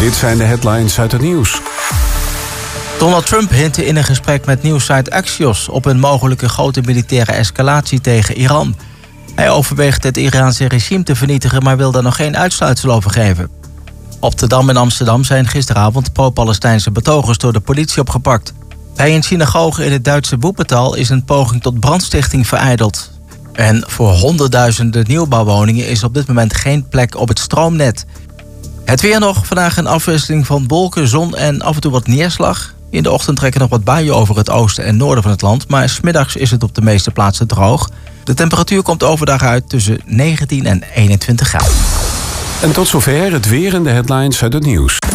Dit zijn de headlines uit het nieuws. Donald Trump hintte in een gesprek met nieuwssite Axios op een mogelijke grote militaire escalatie tegen Iran. Hij overweegt het Iraanse regime te vernietigen, maar wil daar nog geen uitsluitsel over geven. Op de Dam in Amsterdam zijn gisteravond pro-Palestijnse betogers door de politie opgepakt. Bij een synagoge in het Duitse Wuppertal is een poging tot brandstichting verijdeld. En voor honderdduizenden nieuwbouwwoningen is op dit moment geen plek op het stroomnet. Het weer nog, vandaag een afwisseling van wolken, zon en af en toe wat neerslag. In de ochtend trekken nog wat buien over het oosten en noorden van het land, maar 's middags is het op de meeste plaatsen droog. De temperatuur komt overdag uit tussen 19 en 21 graden. En tot zover het weer en de headlines uit het nieuws.